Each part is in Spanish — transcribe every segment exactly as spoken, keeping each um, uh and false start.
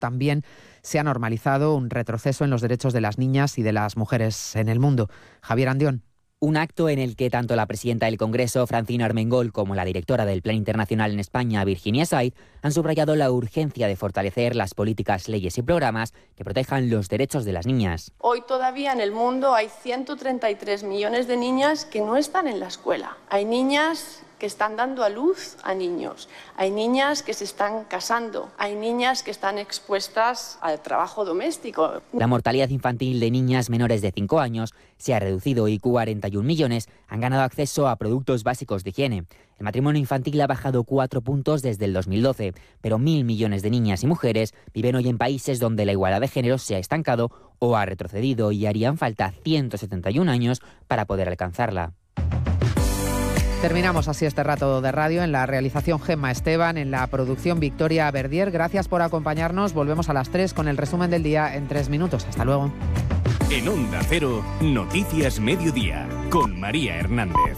también se ha normalizado un retroceso en los derechos de las niñas y de las mujeres en el mundo. Javier Andión. Un acto en el que tanto la presidenta del Congreso, Francina Armengol, como la directora del Plan Internacional en España, Virginia Said, han subrayado la urgencia de fortalecer las políticas, leyes y programas que protejan los derechos de las niñas. Hoy todavía en el mundo hay ciento treinta y tres millones de niñas que no están en la escuela. Hay niñas que están dando a luz a niños, hay niñas que se están casando, hay niñas que están expuestas al trabajo doméstico. La mortalidad infantil de niñas menores de cinco años se ha reducido y cuarenta y un millones han ganado acceso a productos básicos de higiene. El matrimonio infantil ha bajado cuatro puntos desde el dos mil doce, pero mil millones de niñas y mujeres viven hoy en países donde la igualdad de género se ha estancado o ha retrocedido y harían falta ciento setenta y un años para poder alcanzarla. Terminamos así este rato de radio. En la realización Gemma Esteban, en la producción Victoria Verdier. Gracias por acompañarnos. Volvemos a las tres con el resumen del día en tres minutos. Hasta luego. En Onda Cero, Noticias Mediodía, con María Hernández.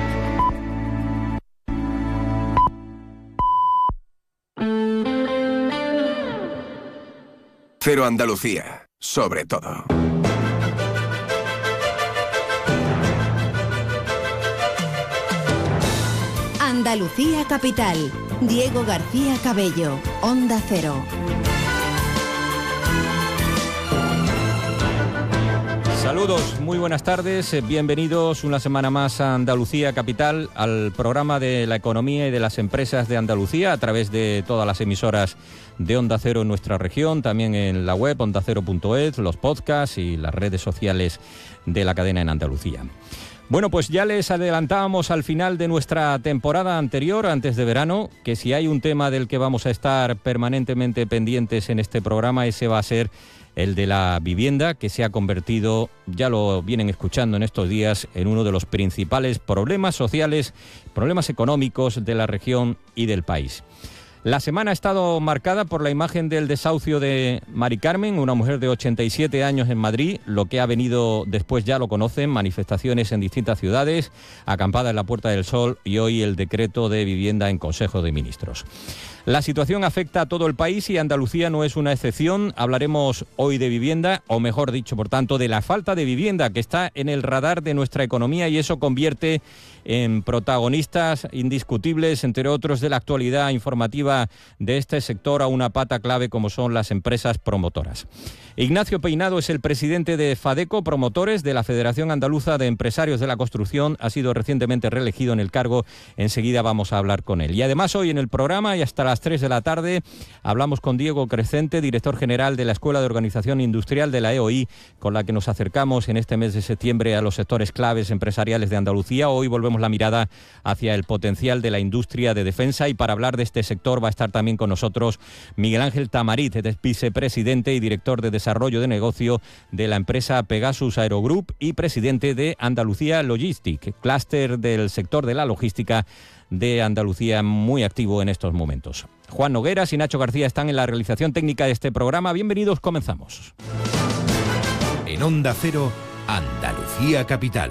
Cero Andalucía, sobre todo. Andalucía Capital. Diego García Cabello, Onda Cero. Saludos, muy buenas tardes, bienvenidos una semana más a Andalucía Capital, al programa de la economía y de las empresas de Andalucía a través de todas las emisoras de Onda Cero en nuestra región, también en la web onda cero punto es, los podcasts y las redes sociales de la cadena en Andalucía. Bueno, pues ya les adelantábamos al final de nuestra temporada anterior, antes de verano, que si hay un tema del que vamos a estar permanentemente pendientes en este programa, ese va a ser el de la vivienda, que se ha convertido, ya lo vienen escuchando en estos días, en uno de los principales problemas sociales, problemas económicos de la región y del país. La semana ha estado marcada por la imagen del desahucio de Mari Carmen, una mujer de ochenta y siete años en Madrid. Lo que ha venido después ya lo conocen, manifestaciones en distintas ciudades, acampada en la Puerta del Sol y hoy el decreto de vivienda en Consejo de Ministros. La situación afecta a todo el país y Andalucía no es una excepción. Hablaremos hoy de vivienda, o mejor dicho, por tanto, de la falta de vivienda que está en el radar de nuestra economía y eso convierte en protagonistas indiscutibles, entre otros, de la actualidad informativa de este sector a una pata clave como son las empresas promotoras. Ignacio Peinado es el presidente de FADECO, promotores de la Federación Andaluza de Empresarios de la Construcción. Ha sido recientemente reelegido en el cargo. Enseguida vamos a hablar con él. Y además hoy en el programa y hasta las tres de la tarde hablamos con Diego Crecente, director general de la Escuela de Organización Industrial de la E O I, con la que nos acercamos en este mes de septiembre a los sectores claves empresariales de Andalucía. Hoy volvemos la mirada hacia el potencial de la industria de defensa y para hablar de este sector va a estar también con nosotros Miguel Ángel Tamarit, vicepresidente y director de Desarrollo de Negocio de la empresa Pegasus Aerogroup y presidente de Andalucía Logistic, clúster del sector de la logística de Andalucía, muy activo en estos momentos. Juan Nogueras y Nacho García están en la realización técnica de este programa. Bienvenidos, comenzamos. En Onda Cero, Andalucía Capital.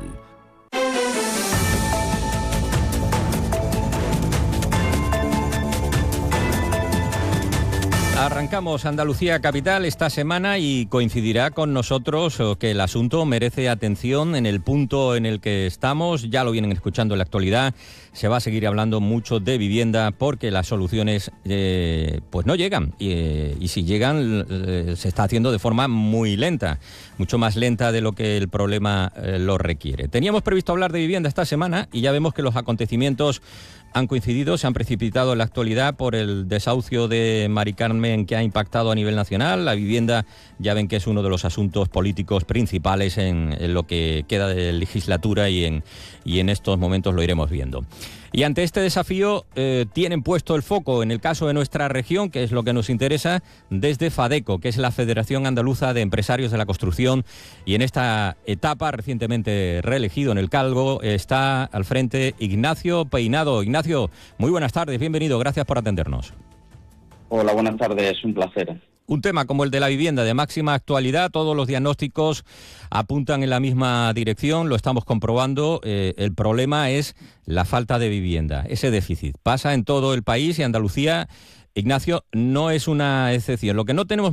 Arrancamos Andalucía Capital esta semana y coincidirá con nosotros que el asunto merece atención en el punto en el que estamos. Ya lo vienen escuchando en la actualidad. Se va a seguir hablando mucho de vivienda porque las soluciones eh, pues no llegan. Y, eh, y si llegan, eh, se está haciendo de forma muy lenta. Mucho más lenta de lo que el problema eh, lo requiere. Teníamos previsto hablar de vivienda esta semana y ya vemos que los acontecimientos han coincidido, se han precipitado en la actualidad por el desahucio de Mari Carmen que ha impactado a nivel nacional. La vivienda ya ven que es uno de los asuntos políticos principales en, en lo que queda de legislatura y en, y en estos momentos lo iremos viendo. Y ante este desafío eh, tienen puesto el foco en el caso de nuestra región, que es lo que nos interesa, desde FADECO, que es la Federación Andaluza de Empresarios de la Construcción. Y en esta etapa, recientemente reelegido en el cargo, está al frente Ignacio Peinado. Ignacio, muy buenas tardes, bienvenido, gracias por atendernos. Hola, buenas tardes, un placer. Un tema como el de la vivienda de máxima actualidad, todos los diagnósticos apuntan en la misma dirección, lo estamos comprobando. Eh, el problema es la falta de vivienda, ese déficit. Pasa en todo el país y Andalucía Ignacio, no es una excepción. Lo que no tenemos